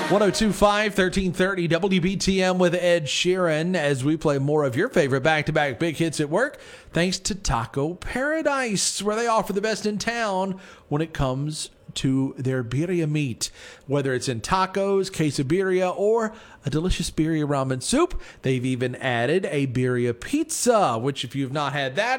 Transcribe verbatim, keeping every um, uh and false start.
one oh two point five, thirteen thirty W B T M with Ed Sheeran as we play more of your favorite back-to-back big hits at work, thanks to Taco Paradise, where they offer the best in town when it comes to their birria meat. Whether it's in tacos, quesabirria, or a delicious birria ramen soup, they've even added a birria pizza, which if you've not had that,